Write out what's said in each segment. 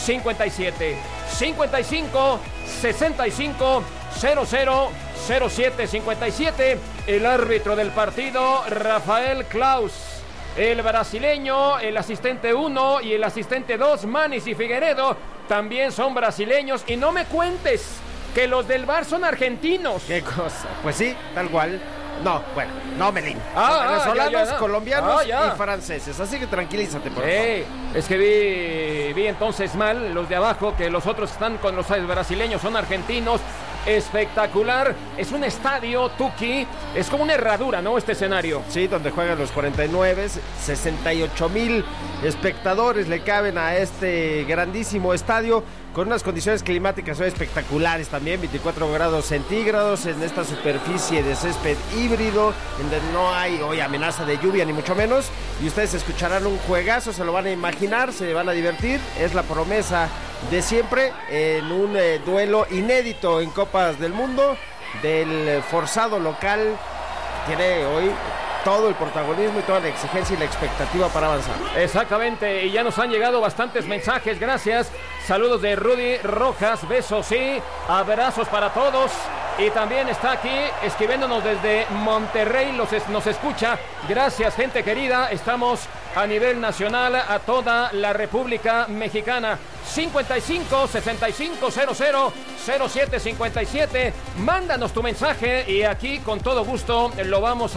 57 55 65 00 07 57. El árbitro del partido, Rafael Klaus. El brasileño, el asistente 1 y el asistente 2, Manis y Figueiredo, también son brasileños. Y no me cuentes que los del VAR son argentinos. ¿Qué cosa? Pues sí, tal cual. No, bueno, no, Melín. Venezolanos, colombianos y franceses. Así que tranquilízate, por favor. Es que vi entonces mal los de abajo, que los otros están con los brasileños, son argentinos. Espectacular, es un estadio, Tuki, es como una herradura, ¿no? Este escenario. Sí, donde juegan los 49, 68,000 espectadores le caben a este grandísimo estadio, con unas condiciones climáticas espectaculares también, 24 grados centígrados en esta superficie de césped híbrido, en donde no hay hoy amenaza de lluvia ni mucho menos, y ustedes escucharán un juegazo, se lo van a imaginar, se van a divertir, es la promesa de siempre en un duelo inédito en Copas del Mundo, del forzado local, tiene hoy todo el protagonismo y toda la exigencia y la expectativa para avanzar. Exactamente, y ya nos han llegado bastantes mensajes, gracias. Saludos de Rudy Rojas, besos y abrazos para todos. Y también está aquí escribiéndonos desde Monterrey, nos escucha. Gracias, gente querida. Estamos a nivel nacional a toda la República Mexicana. 55 65 00 07 57. Mándanos tu mensaje y aquí con todo gusto lo vamos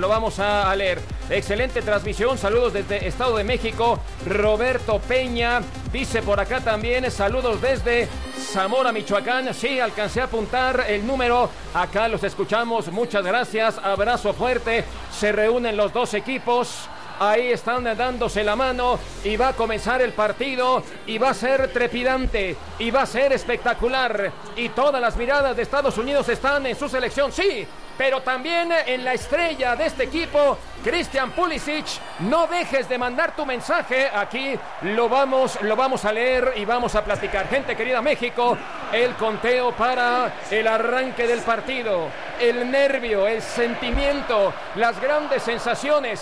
a leer. Excelente transmisión. Saludos desde Estado de México. Roberto Peña dice por acá también saludos desde Zamora, Michoacán. Sí, alcancé a apuntar el número. Acá los escuchamos. Muchas gracias. Abrazo fuerte. Se reúnen los dos equipos. Ahí están dándose la mano y va a comenzar el partido y va a ser trepidante y va a ser espectacular y todas las miradas de Estados Unidos están en su selección, sí, pero también en la estrella de este equipo, Christian Pulisic. No dejes de mandar tu mensaje, aquí lo vamos a leer y vamos a platicar. Gente querida, México, el conteo para el arranque del partido, el nervio, el sentimiento, las grandes sensaciones.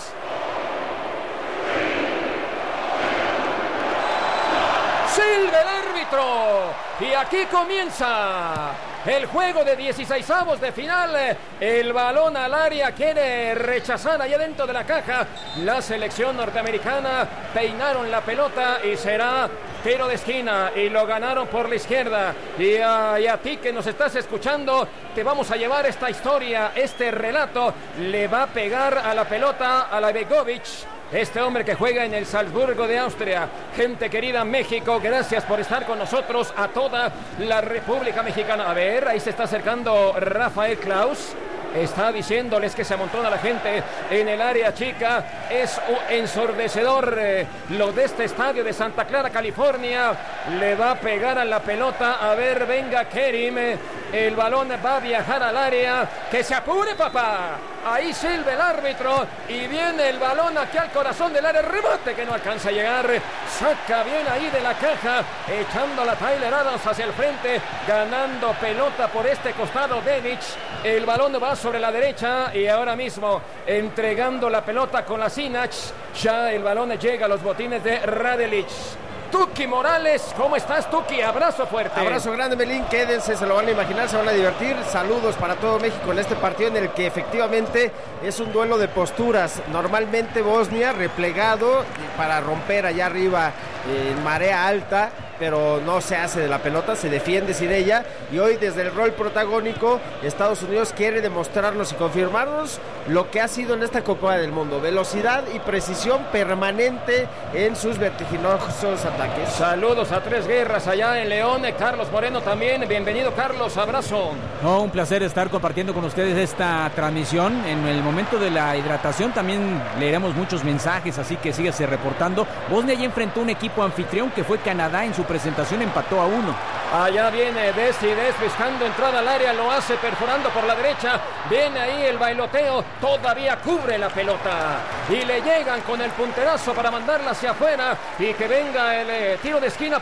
Silba el árbitro y aquí comienza el juego de 16avos de final. El balón al área, quiere rechazar allá dentro de la caja la selección norteamericana. Peinaron la pelota y será tiro de esquina y lo ganaron por la izquierda. Y a ti que nos estás escuchando, te vamos a llevar esta historia, este relato. Le va a pegar a la pelota a la Begovic, este hombre que juega en el Salzburgo de Austria. Gente querida, México, gracias por estar con nosotros, a toda la República Mexicana. A ver, ahí se está acercando Rafael Klaus. Está diciéndoles que se amontona la gente en el área chica. Es ensordecedor lo de este estadio de Santa Clara, California. Le va a pegar a la pelota. A ver, venga Kerim. El balón va a viajar al área. ¡Que se apure, papá! Ahí silba el árbitro y viene el balón aquí al corazón del área. Rebote que no alcanza a llegar. Saca bien ahí de la caja, echando la Tyler Adams hacia el frente, ganando pelota por este costado Dedic. El balón va sobre la derecha y ahora mismo entregando la pelota con la Sinac. Ya el balón llega a los botines de Radelic. Tuki Morales, ¿cómo estás, Tuki? Abrazo fuerte. Abrazo grande, Melín, quédense, se lo van a imaginar, se van a divertir. Saludos para todo México en este partido en el que efectivamente es un duelo de posturas. Normalmente Bosnia replegado para romper allá arriba en marea alta, pero no se hace de la pelota, se defiende sin ella, y hoy desde el rol protagónico Estados Unidos quiere demostrarnos y confirmarnos lo que ha sido en esta Copa del Mundo: velocidad y precisión permanente en sus vertiginosos ataques. Saludos a Tres Guerras allá en León, Carlos Moreno también, bienvenido Carlos, abrazo. Un placer estar compartiendo con ustedes esta transmisión. En el momento de la hidratación también leeremos muchos mensajes, así que síguese reportando. Bosnia ya enfrentó un equipo anfitrión que fue Canadá, en su presentación empató a 1. Allá viene Desides buscando entrada al área, lo hace perforando por la derecha, viene ahí el bailoteo, todavía cubre la pelota y le llegan con el punterazo para mandarla hacia afuera y que venga el tiro de esquina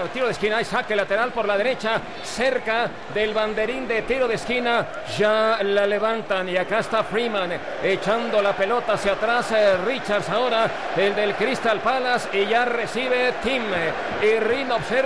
y saque lateral por la derecha, cerca del banderín de tiro de esquina. Ya la levantan y acá está Freeman echando la pelota hacia atrás. Richards ahora, el del Crystal Palace, y ya recibe Tim y Rin observa